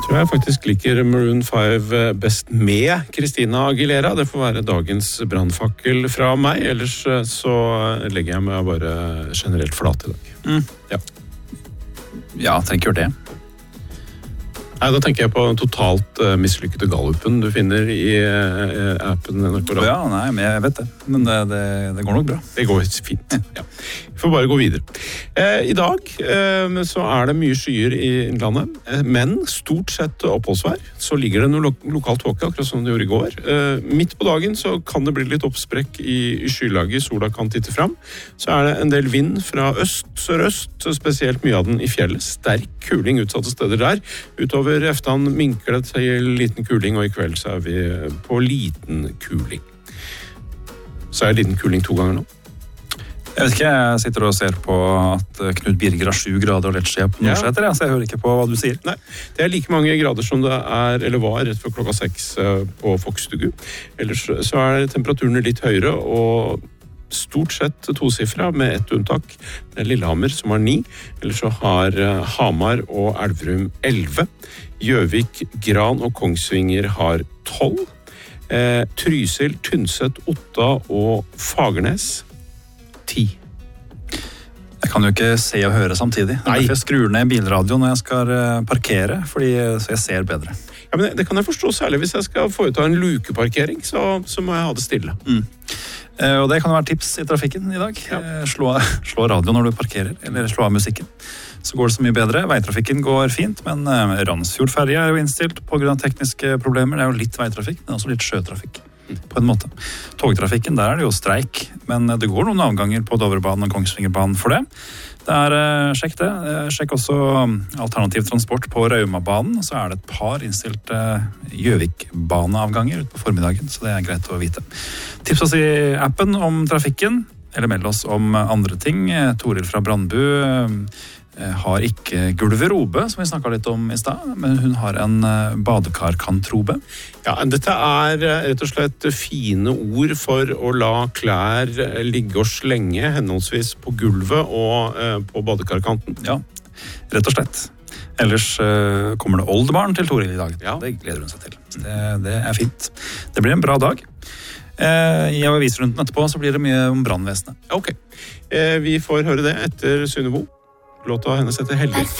Tror jeg faktisk liker Maroon 5 best med Christina Aguilera. Det får være dagens brandfakkel fra meg, ellers så legger jeg meg bare generelt flat i dag. Ja, trenger gjøre det. Nei, da tenker jeg på den totalt mislykkede gallupen du finner i appen NRK. Ja, nei, men jeg vet det. Men det går nok bra. Det går fint, ja. Vi får bare gå videre. I dag så det mye skyer i innlandet, men stort sett oppholdsvær. Så ligger det noe lokalt tåke, akkurat som det gjorde i går. Midt på dagen så kan det bli litt oppsprekk i skylaget, sola kan titte fram. Så det en del vind fra øst, sørøst, spesielt mye av den i fjellet. Sterk kuling utsatte steder der. Utover eftan minklet til liten kuling, og i kveld så vi på liten kuling. Så liten kuling 2 ganger nå. Jeg vet ikke, jeg sitter og ser på at Knut Birger har 7 grader og lettskia på Nordseter, så jeg hører ikke på hva du sier. Nei, det like mange grader som det eller var rett før klokka 6 på Fokstugu. Ellers så temperaturene litt høyere, og stort sett 2-sifra med ett unntak. Det Lillehammer som har 9, eller så har Hamar og Elverum 11. Gjøvik, Gran og Kongsvinger har 12. Trysil, Tynset, Otta og Fagernes 10. Jeg kan jo ikke se og høre samtidig. Derfor jeg skrur ned bilradioen når jeg skal parkere, så jeg ser bedre. Ja, men det kan jeg forstå, særlig hvis jeg skal foreta en lukeparkering, så må jeg ha det stille. Og det kan være tips i trafikken i dag. Slå radio når du parkerer, eller slå av musikken. Så går det så mye bedre. Veitrafikken går fint, men Randsfjordferja jo innstilt på grunn av tekniske problemer. Det jo litt veitrafikk, men også litt sjøtrafikk. På en måte. Togtrafikken, der det jo streik, men det går noen avganger på Dovrebanen og Kongsvingerbanen for det. Sjekk det. Sjekk også alternativ transport på Raumabanen, så det et par innstilte Gjøvikbaneavganger ut på formiddagen, så det greit å vite. Tips oss i appen om trafikken, eller meld oss om andre ting. Toril fra Brandbu har ikke gulverobe, som vi snakket litt om i sted, men hun har en badekarkantrobe. Ja, dette rett og slett fine ord for å la klær ligge og slenge, henholdsvis på gulvet og på badekarkanten. Ja, rett og slett. Ellers kommer det oldebarn til Toril i dag. Ja. Det gleder hun seg til. Det fint. Det blir en bra dag. I avisrunden etterpå så blir det mye om brannvesenet. Ok, vi får høre det etter Synnebo. Låta hennes heter Heldig.